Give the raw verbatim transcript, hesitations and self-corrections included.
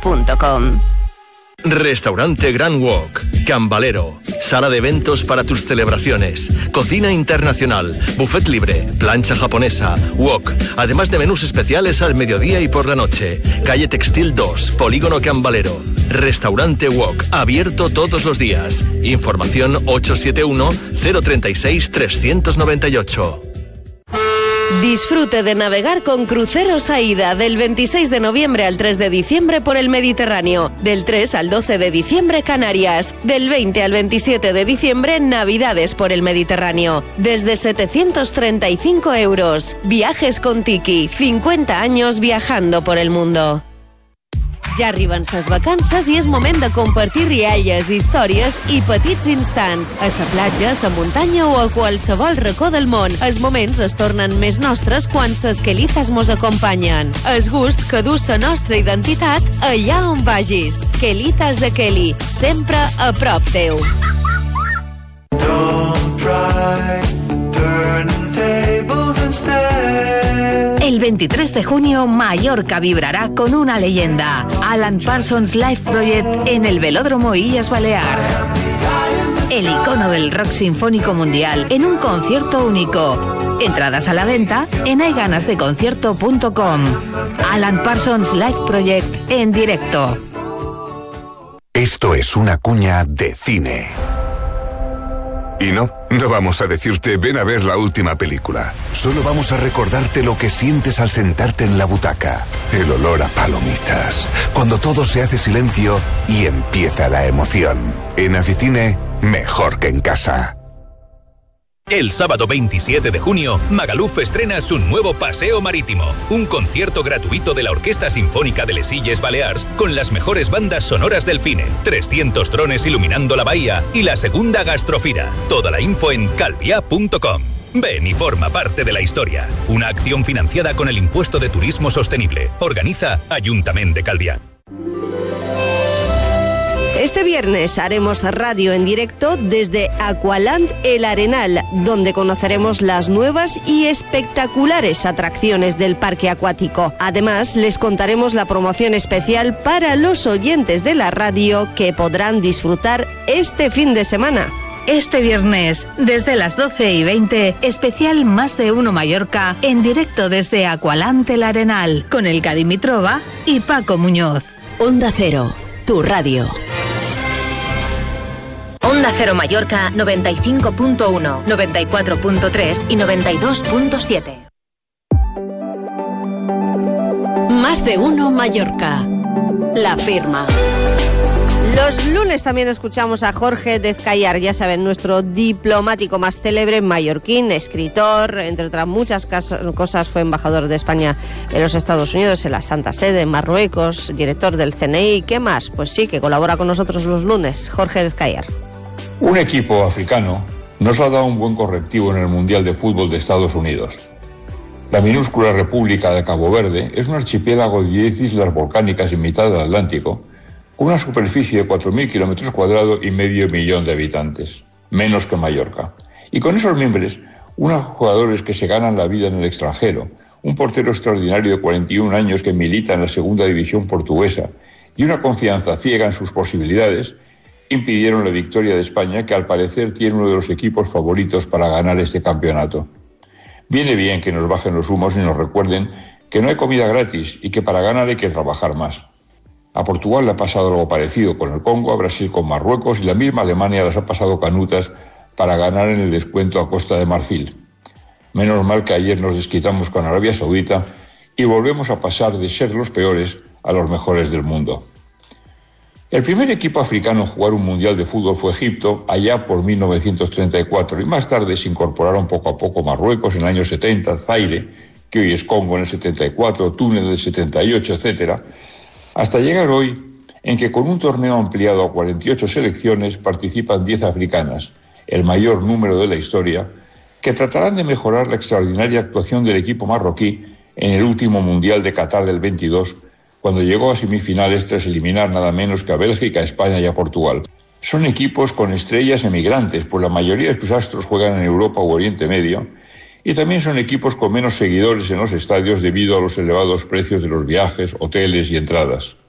punto com. Restaurante Grand Wok, Cambalero, sala de eventos para tus celebraciones, cocina internacional, buffet libre, plancha japonesa, wok, además de menús especiales al mediodía y por la noche. Calle Textil dos, Polígono Cambalero. Restaurante Wok, abierto todos los días. Información ocho siete uno, cero tres seis, tres nueve ocho. Disfrute de navegar con Cruceros Aida del veintiséis de noviembre al tres de diciembre por el Mediterráneo, del tres al doce de diciembre Canarias, del veinte al veintisiete de diciembre Navidades por el Mediterráneo, desde setecientos treinta y cinco euros. Viajes con Tiki, cincuenta años viajando por el mundo. Ja arriben ses vacances i és moment de compartir rialles, històries i petits instants. A la platja, a la muntanya o a qualsevol racó del món. Els moments es tornen més nostres quan ses Quelitas mos acompanyen. El gust que du la nostra identitat allà on vagis. Quelitas de Kelly, sempre a prop teu. Don't try, turn tables instead. El veintitrés de junio, Mallorca vibrará con una leyenda. Alan Parsons Live Project en el Velódromo Illes Balears. El icono del rock sinfónico mundial en un concierto único. Entradas a la venta en hay ganas de concierto punto com. Alan Parsons Live Project en directo. Esto es una cuña de cine. Y no, no vamos a decirte ven a ver la última película. Solo vamos a recordarte lo que sientes al sentarte en la butaca. El olor a palomitas. Cuando todo se hace silencio y empieza la emoción. En Aficine, mejor que en casa. El sábado veintisiete de junio, Magaluf estrena su nuevo Paseo Marítimo, un concierto gratuito de la Orquesta Sinfónica de les Illes Balears con las mejores bandas sonoras del cine, trescientos drones iluminando la bahía y la segunda gastrofira. Toda la info en calviá punto com. Ven y forma parte de la historia. Una acción financiada con el Impuesto de Turismo Sostenible. Organiza Ayuntamiento de Calviá. Este viernes haremos radio en directo desde Aqualand El Arenal, donde conoceremos las nuevas y espectaculares atracciones del parque acuático. Además, les contaremos la promoción especial para los oyentes de la radio que podrán disfrutar este fin de semana. Este viernes, desde las doce y veinte, especial Más de Uno Mallorca, en directo desde Aqualand El Arenal, con Elka Dimitrova y Paco Muñoz. Onda Cero, tu radio. Onda Cero Mallorca noventa y cinco punto uno, noventa y cuatro punto tres y noventa y dos punto siete. Más de Uno Mallorca. La firma. Los lunes también escuchamos a Jorge Dezcayar, ya saben, nuestro diplomático más célebre, mallorquín, escritor, entre otras muchas cosas, fue embajador de España en los Estados Unidos, en la Santa Sede, en Marruecos, director del C N I. ¿Qué más? Pues sí, que colabora con nosotros los lunes. Jorge Dezcayar. Un equipo africano nos ha dado un buen correctivo en el Mundial de Fútbol de Estados Unidos. La minúscula República de Cabo Verde es un archipiélago de diez islas volcánicas en mitad del Atlántico, con una superficie de cuatro mil kilómetros cuadrados y medio millón de habitantes, menos que Mallorca. Y con esos miembros, unos jugadores que se ganan la vida en el extranjero, un portero extraordinario de cuarenta y un años que milita en la segunda división portuguesa y una confianza ciega en sus posibilidades, impidieron la victoria de España, que al parecer tiene uno de los equipos favoritos para ganar este campeonato. Viene bien que nos bajen los humos y nos recuerden que no hay comida gratis y que para ganar hay que trabajar más. A Portugal le ha pasado algo parecido con el Congo, a Brasil con Marruecos y la misma Alemania las ha pasado canutas para ganar en el descuento a Costa de Marfil. Menos mal que ayer nos desquitamos con Arabia Saudita y volvemos a pasar de ser los peores a los mejores del mundo. El primer equipo africano en jugar un mundial de fútbol fue Egipto, allá por mil novecientos treinta y cuatro, y más tarde se incorporaron poco a poco Marruecos en el año setenta, Zaire, que hoy es Congo, en el setenta y cuatro, Túnez en el setenta y ocho, etcétera, hasta llegar hoy en que con un torneo ampliado a cuarenta y ocho selecciones participan diez africanas, el mayor número de la historia, que tratarán de mejorar la extraordinaria actuación del equipo marroquí en el último mundial de Qatar del veintidós, cuando llegó a semifinales tras eliminar nada menos que a Bélgica, a España y a Portugal. Son equipos con estrellas emigrantes, pues la mayoría de sus astros juegan en Europa u Oriente Medio, y también son equipos con menos seguidores en los estadios debido a los elevados precios de los viajes, hoteles y entradas.